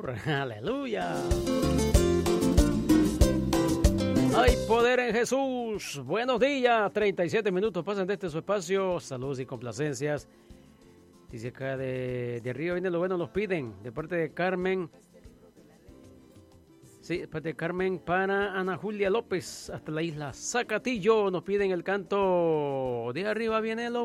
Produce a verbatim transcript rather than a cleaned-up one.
Señor. Aleluya. Hay poder en Jesús. Buenos días. treinta y siete minutos pasan de este su espacio. Saludos y complacencias. Dice acá de, de Río viene lo bueno, nos piden. De parte de Carmen. Sí, de parte de Carmen para Ana Julia López. Hasta la isla Zacatillo. Nos piden el canto. De arriba viene lo